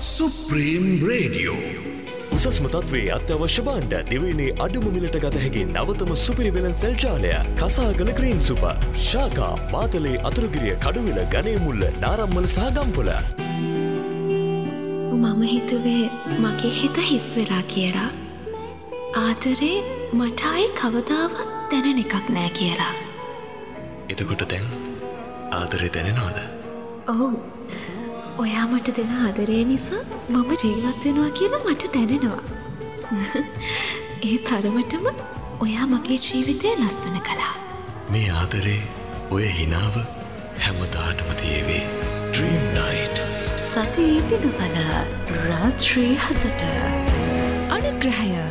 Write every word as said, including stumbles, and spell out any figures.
Supreme Radio. උසස්ම තත්ත්වයේ අත්‍යවශ්‍ය භාණ්ඩ දිවයිනේ අඩුම මිලට ගත හැකි නවතම සුපිරි වෙළඳසැල් ජාලය කසාගල ග්‍රීන් සුපර් ශාකා මාතලේ අතුරුගිරිය කඩුවිල ගණේමුල්ල නාරම්මල සහ ගම්පොළ. මම හිතුවේ මගේ හිත හිස් වෙලා කියලා. ආදරේ මට ආයේ කවදාවත් දැනෙන එකක් නෑ කියලා. එතකොට දැන් ආදරේ දැනෙනවද? ඔව්. ඔයා මට දෙන ආදරය නිසා මම ජීවත් වෙනවා කියලා මට දැනෙනවා. ඒ තරමටම ඔයා මගේ ජීවිතය ලස්සන කළා. මේ ආදරේ ඔය හිනාව හැමදාටම තියේවි. Dream Night. සතියේ දිනවල රාත්‍රී හතට. අනුග්‍රහය